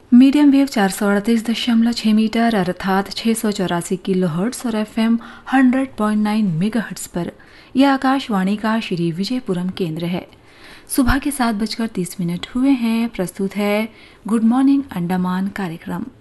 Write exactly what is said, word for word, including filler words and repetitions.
Medium wave चार सौ अड़तीस दशमलव छः मीटर अर्थात छः सौ चौरासी किलो हर्ट्स और F am hundred point nine mega hertz पर यह आकाशवाणी का श्री विजयपुरम केंद्र है। सुबह के सात बजकर तीस मिनट हुए हैं। प्रस्तुत है गुड मॉर्निंग अंडमान कार्यक्रम।